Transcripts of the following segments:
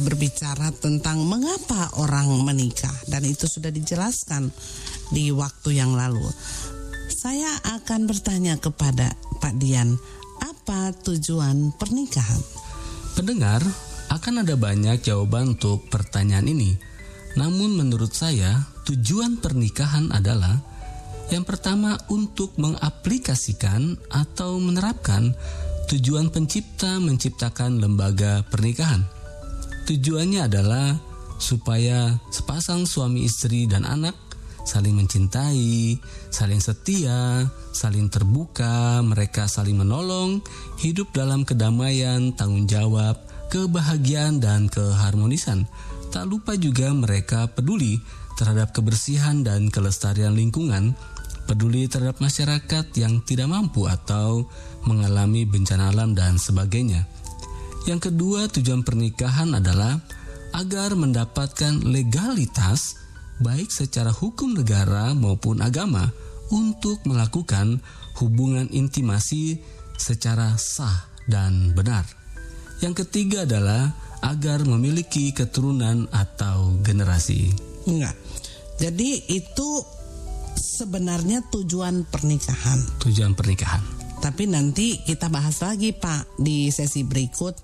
berbicara tentang mengapa orang menikah, dan itu sudah dijelaskan di waktu yang lalu. Saya akan bertanya kepada Pak Dian, apa tujuan pernikahan? Pendengar, akan ada banyak jawaban untuk pertanyaan ini. Namun menurut saya, tujuan pernikahan adalah yang pertama, untuk mengaplikasikan atau menerapkan tujuan pencipta menciptakan lembaga pernikahan. Tujuannya adalah supaya sepasang suami istri dan anak saling mencintai, saling setia, saling terbuka, mereka saling menolong, hidup dalam kedamaian, tanggung jawab, kebahagiaan, dan keharmonisan. Tak lupa juga mereka peduli terhadap kebersihan dan kelestarian lingkungan, peduli terhadap masyarakat yang tidak mampu atau mengalami bencana alam dan sebagainya. Yang kedua, tujuan pernikahan adalah agar mendapatkan legalitas baik secara hukum negara maupun agama untuk melakukan hubungan intimasi secara sah dan benar. Yang ketiga adalah agar memiliki keturunan atau generasi. Enggak. Jadi itu sebenarnya tujuan pernikahan. Tujuan pernikahan. Tapi nanti kita bahas lagi, Pak, di sesi berikut.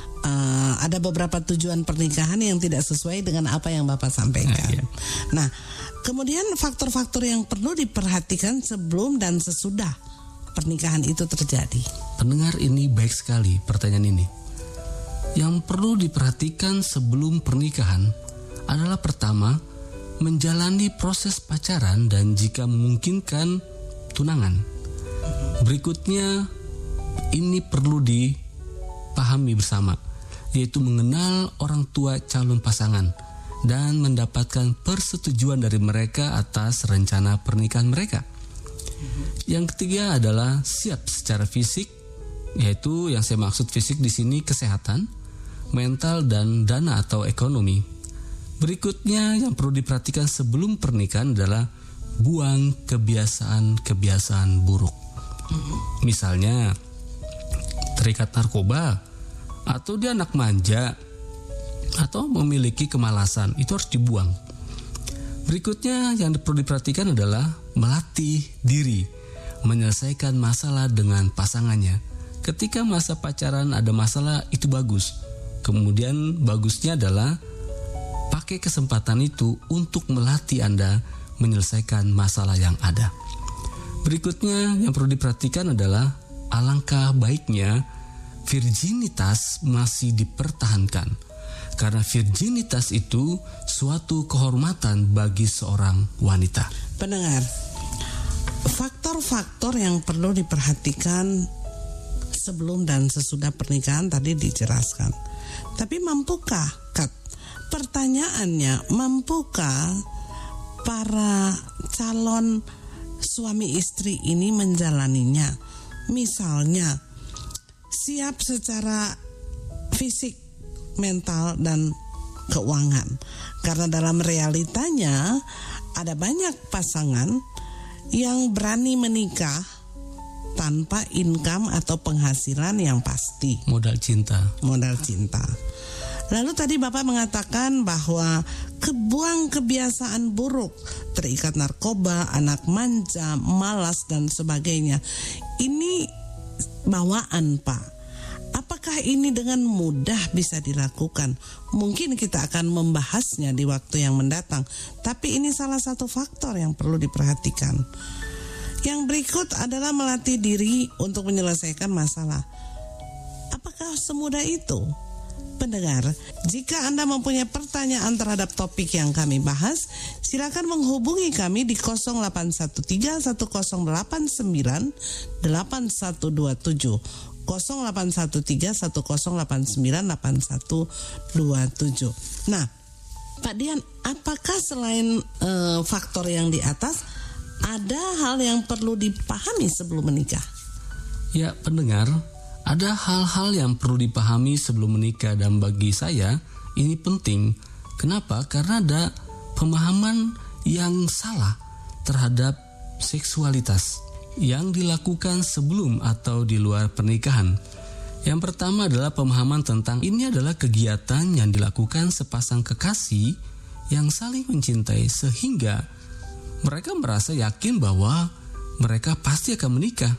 Ada beberapa tujuan pernikahan yang tidak sesuai dengan apa yang Bapak sampaikan. Iya. Nah, kemudian faktor-faktor yang perlu diperhatikan sebelum dan sesudah pernikahan itu terjadi. Pendengar, ini baik sekali pertanyaan ini. Yang perlu diperhatikan sebelum pernikahan adalah pertama, menjalani proses pacaran dan jika memungkinkan tunangan. Berikutnya, ini perlu dipahami bersama, yaitu mengenal orang tua calon pasangan dan mendapatkan persetujuan dari mereka atas rencana pernikahan mereka. Yang ketiga adalah siap secara fisik, yaitu yang saya maksud fisik di sini kesehatan, mental, dan dana atau ekonomi. Berikutnya yang perlu diperhatikan sebelum pernikahan adalah buang kebiasaan-kebiasaan buruk. Misalnya terikat narkoba, atau dia anak manja, atau memiliki kemalasan, itu harus dibuang. Berikutnya yang perlu diperhatikan adalah melatih diri menyelesaikan masalah dengan pasangannya. Ketika masa pacaran ada masalah, itu bagus. Kemudian bagusnya adalah pakai kesempatan itu untuk melatih Anda menyelesaikan masalah yang ada. Berikutnya yang perlu diperhatikan adalah alangkah baiknya virginitas masih dipertahankan. Karena virginitas itu suatu kehormatan bagi seorang wanita. Pendengar, faktor-faktor yang perlu diperhatikan sebelum dan sesudah pernikahan tadi dijelaskan. Tapi mampukah, Kat? Pertanyaannya, mampukah para calon suami istri ini menjalaninya? Misalnya, siap secara fisik, mental, dan keuangan. Karena dalam realitanya ada banyak pasangan yang berani menikah tanpa income atau penghasilan yang pasti. Modal cinta. Lalu tadi Bapak mengatakan bahwa kebuang kebiasaan buruk, terikat narkoba, anak manja, malas, dan sebagainya. Ini bawaan, Pak. Apakah ini dengan mudah bisa dilakukan? Mungkin kita akan membahasnya di waktu yang mendatang. Tapi ini salah satu faktor yang perlu diperhatikan. Yang berikut adalah melatih diri untuk menyelesaikan masalah. Apakah semudah itu? Pendengar, jika Anda mempunyai pertanyaan terhadap topik yang kami bahas, silakan menghubungi kami di 0813-1089-8127, 0813-1089-8127. Nah, Pak Dian, apakah selain faktor yang di atas, ada hal yang perlu dipahami sebelum menikah? Ya, pendengar, ada hal-hal yang perlu dipahami sebelum menikah dan bagi saya ini penting. Kenapa? Karena ada pemahaman yang salah terhadap seksualitas yang dilakukan sebelum atau di luar pernikahan. Yang pertama adalah pemahaman tentang ini adalah kegiatan yang dilakukan sepasang kekasih yang saling mencintai sehingga mereka merasa yakin bahwa mereka pasti akan menikah.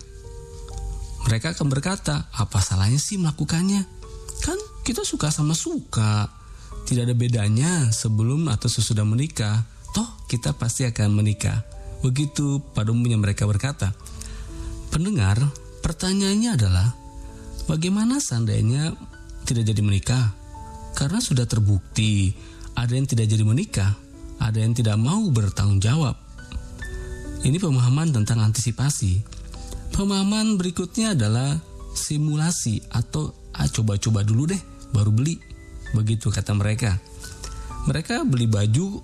Mereka akan berkata, apa salahnya sih melakukannya? Kan kita suka sama suka. Tidak ada bedanya sebelum atau sesudah menikah. Toh kita pasti akan menikah. Begitu pada umumnya mereka berkata. Pendengar, pertanyaannya adalah, bagaimana seandainya tidak jadi menikah? Karena sudah terbukti ada yang tidak jadi menikah, ada yang tidak mau bertanggung jawab. Ini pemahaman tentang antisipasi. Pemahaman berikutnya adalah simulasi atau coba-coba dulu deh baru beli. Begitu kata mereka. Mereka beli baju,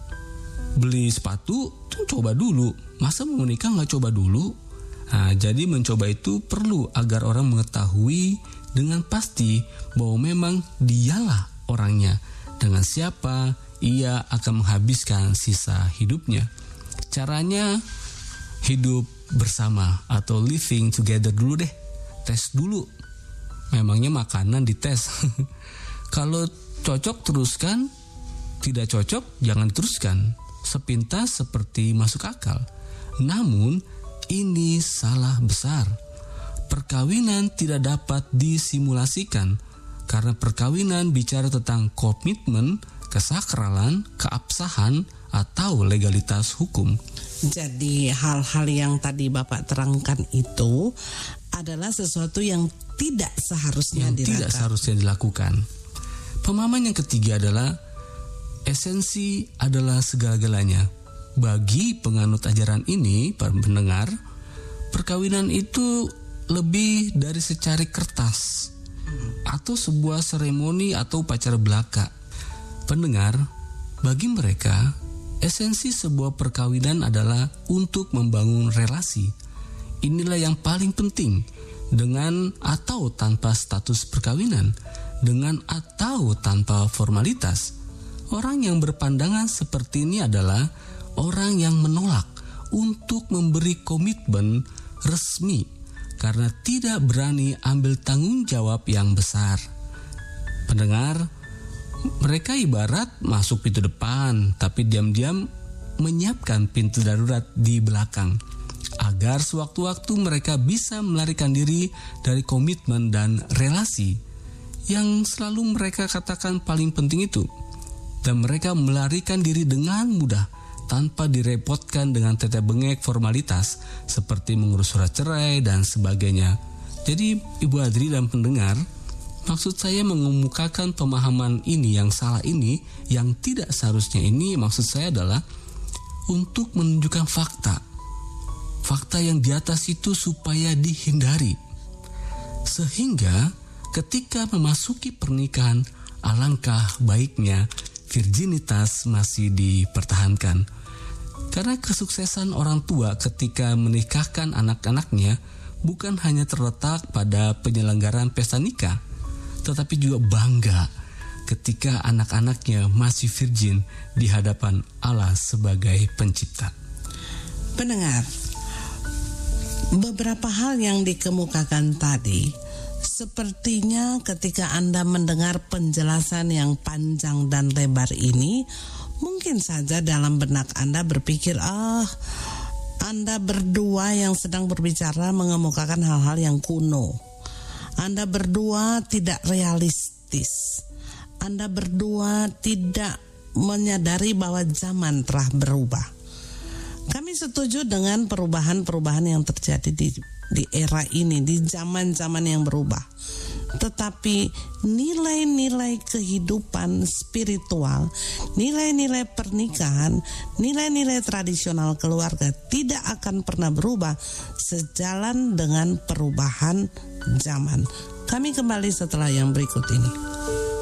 beli sepatu, tuh coba dulu. Masa mau menikah nggak coba dulu? Nah, jadi mencoba itu perlu agar orang mengetahui dengan pasti bahwa memang dialah orangnya, dengan siapa ia akan menghabiskan sisa hidupnya. Caranya hidup bersama atau living together dulu deh. Tes dulu. Memangnya makanan dites. Kalau cocok teruskan, tidak cocok jangan teruskan. Sepintas seperti masuk akal. Namun ini salah besar. Perkawinan tidak dapat disimulasikan karena perkawinan bicara tentang komitmen, kesakralan, keabsahan, atau legalitas hukum. Jadi hal-hal yang tadi Bapak terangkan itu adalah sesuatu yang tidak seharusnya dilakukan. Pemahaman yang ketiga adalah esensi adalah segala-galanya. Bagi penganut ajaran ini, para pendengar, perkawinan itu lebih dari secari kertas atau sebuah seremoni atau upacara belaka. Pendengar, bagi mereka, esensi sebuah perkawinan adalah untuk membangun relasi. Inilah yang paling penting, dengan atau tanpa status perkawinan, dengan atau tanpa formalitas. Orang yang berpandangan seperti ini adalah orang yang menolak untuk memberi komitmen resmi karena tidak berani ambil tanggung jawab yang besar. Pendengar, mereka ibarat masuk pintu depan tapi diam-diam menyiapkan pintu darurat di belakang agar sewaktu-waktu mereka bisa melarikan diri dari komitmen dan relasi yang selalu mereka katakan paling penting itu. Dan mereka melarikan diri dengan mudah tanpa direpotkan dengan tetek bengek formalitas seperti mengurus surat cerai dan sebagainya. Jadi Ibu Adri dan pendengar, maksud saya mengemukakan pemahaman ini yang salah ini, yang tidak seharusnya ini, maksud saya adalah untuk menunjukkan fakta. Fakta yang di atas itu supaya dihindari. Sehingga ketika memasuki pernikahan, alangkah baiknya virginitas masih dipertahankan. Karena kesuksesan orang tua ketika menikahkan anak-anaknya bukan hanya terletak pada penyelenggaraan pesta nikah, tetapi juga bangga ketika anak-anaknya masih virgin di hadapan Allah sebagai pencipta. Pendengar, beberapa hal yang dikemukakan tadi sepertinya ketika Anda mendengar penjelasan yang panjang dan lebar ini, mungkin saja dalam benak Anda berpikir, Anda berdua yang sedang berbicara mengemukakan hal-hal yang kuno. Anda berdua tidak realistis. Anda berdua tidak menyadari bahwa zaman telah berubah. Kami setuju dengan perubahan-perubahan yang terjadi di era ini, di zaman-zaman yang berubah. Tetapi nilai-nilai kehidupan spiritual, nilai-nilai pernikahan, nilai-nilai tradisional keluarga tidak akan pernah berubah sejalan dengan perubahan zaman. Kami kembali setelah yang berikut ini.